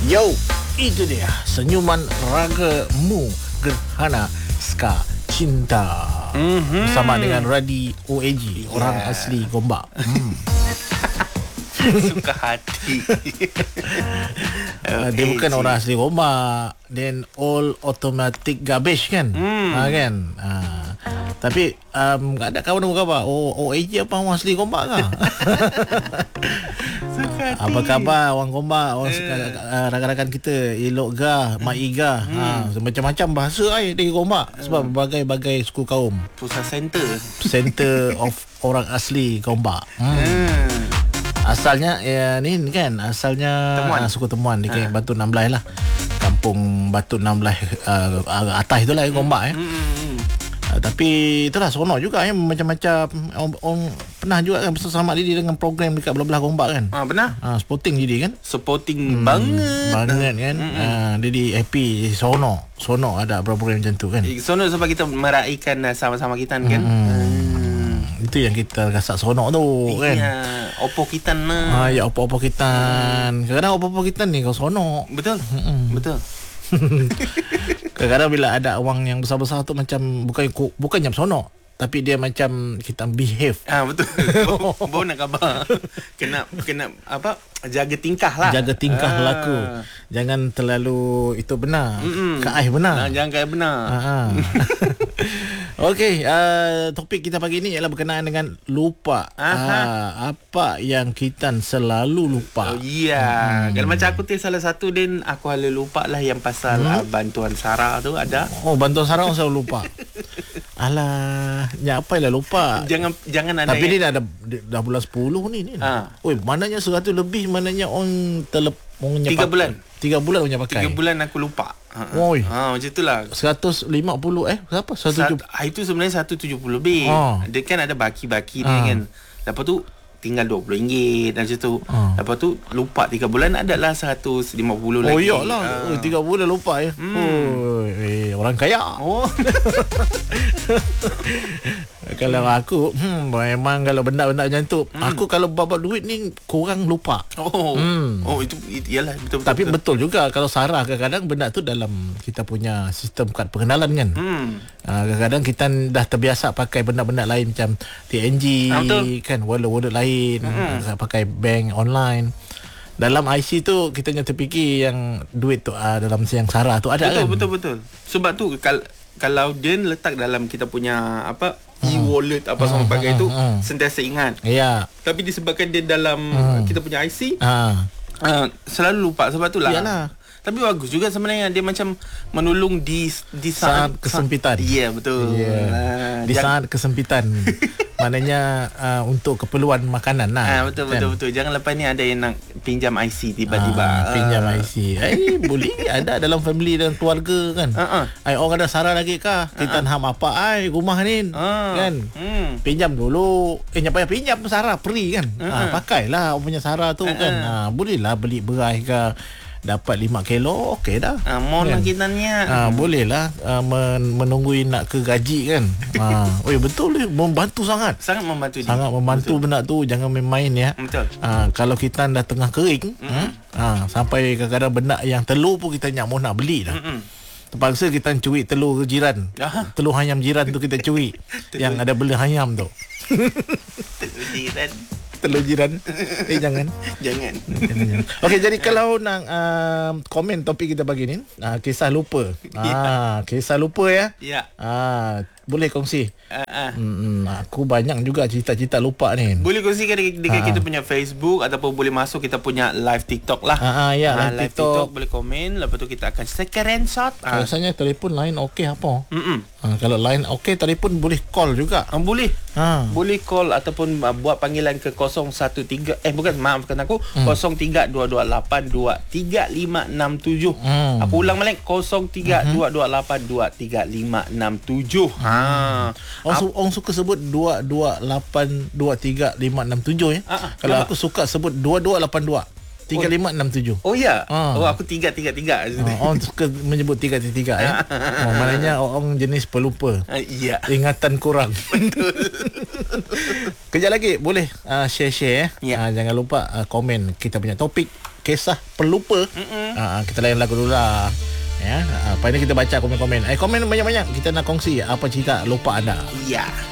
Yo, itu dia senyuman ragamu Gerhana Ska Cinta. Bersama dengan Radi OAG, orang asli Gombak. Suka hati. Dia bukan orang asli Gombak, then all automatic garbage kan. Kan. Tapi ada kawan apa? OAG apa orang asli Gombak ke? Apa khabar orang Gombak, orang rakan-rakan kita, elok gah, mai gah. Macam-macam bahasa di Gombak sebab berbagai-bagai suku kaum. Pusat Center of orang asli Gombak. Asalnya ni kan, asalnya suku Temuan di Batu 16 lah. Kampung Batu 16 atas itulah Gombak tapi itulah seronok juga macam-macam orang pernah juga kan bersama diri dengan program dekat belah-belah Gombak kan. Benar. Sporting jadi kan. Sporting banget kan. Jadi happy, seronok ada program macam tu kan. Seronok sebab kita meraihkan sama-sama kita kan. Itu yang kita rasa seronok tu kan. Ya, opo kita nah. Ya opo kita. Kadang-kadang opo kita ni kau seronok. Betul. Betul. Kadang-kadang bila ada orang yang besar-besar tu macam bukannya seronok, tapi dia macam kita behave. Betul. Baru nak khabar. Kena apa? Jaga tingkah lah. Jaga tingkah laku. Jangan terlalu itu benar. Kaih benar. Jangan kaih benar. Okey, topik kita pagi ni ialah berkenaan dengan lupa. Apa yang kita selalu lupa. Kalau macam aku salah satu Din, aku hal lupa lah yang pasal bantuan SARA tu ada. Bantuan SARA orang selalu lupa. Alah, ya apa lah lupa. Jangan ada. Tapi ni dah bulan 10 ni. Oi, mananya 100 lebih, mananya on 3 bulan. 3 bulan punya pakai. 3 bulan aku lupa. Oi. Macam itulah. 150 berapa? 170. Itu sebenarnya 170 lebih. Dia kan ada baki-baki dia kan. Lepas tu tinggal RM20 dan macam tu. Lepas tu lupa 3 bulan adalah 150 lagi. Oh iyalah. 3 bulan lupa ya. Orang kaya. Kalau aku memang kalau benda-benda macam tu, aku kalau bawa duit ni kurang lupa. Itu iyalah betul. Tapi betul juga kalau SARA kadang-kadang benda tu dalam kita punya sistem kad pengenalan kan. Kadang-kadang kita dah terbiasa pakai benda-benda lain macam TNG kan, wallet lain, pakai bank online. Dalam IC tu kita jangan terfikir yang duit tu dalam yang SARA tu ada kan. Betul. Sebab tu kalau dia letak dalam kita punya e-wallet apa semua bagai tu sentiasa ingat. Tapi disebabkan dia dalam kita punya IC selalu lupa. Sebab tu lah. Yalah. Tapi bagus juga sebenarnya, dia macam menolong di saat kesempitan. Ya, betul. Di saat kesempitan. Maknanya untuk keperluan makanan lah. Betul. Jangan lepas ni ada yang nak pinjam IC tiba-tiba. Pinjam IC. Boleh ada dalam family dan keluarga kan. Orang ada SARA lagi kah? Kita ham apa rumah ni kan. Pinjam dulu. Nyapa pinjam SARA free kan. Pakailah orang punya SARA tu kan. Bolehlah beli beras ke, dapat 5 kilo, okey dah. Mohon kan? Kita niat. Boleh lah menunggu nak ke gaji kan. Betul ni, membantu sangat. Sangat membantu. Sangat membantu benda tu. Jangan main-main ya. Betul. Kalau kita dah tengah kering, sampai kadang-kadang benda yang telur pun kita nak beli dah. Terpaksa kita curi telur jiran. Telur ayam jiran tu kita curi. Yang ada bela ayam tu. Telur jiran. Jangan. Okey, jadi kalau nak komen topik kita pagi ni, kisah lupa. Kisah lupa ya. Boleh kongsi. Aku banyak juga cerita-cerita lupa ni. Boleh kongsikan dekat kita punya Facebook, ataupun boleh masuk kita punya live TikTok lah. Live TikTok boleh komen. Lepas tu kita akan screenshot. Biasanya telefon line okey apa? Kalau line okey, telefon boleh call juga. Boleh. Boleh call ataupun buat panggilan ke 013 maafkan aku 0322823567. Aku ulang balik 0322823567. Orang suka sebut 22823567 ya. Kalau aku suka sebut 2282 3567. Oh ya. Aku 333. Orang suka menyebut 333 ya. Maknanya orang jenis pelupa. Ya. Ingatan kurang. Betul. Kejap lagi boleh share-share ya. Jangan lupa komen kita punya topik kisah pelupa. Kita layan lagu dulu lah. Ya, apa ini kita baca komen-komen. Komen banyak-banyak. Kita nak kongsi apa cerita lupa anda. Ya.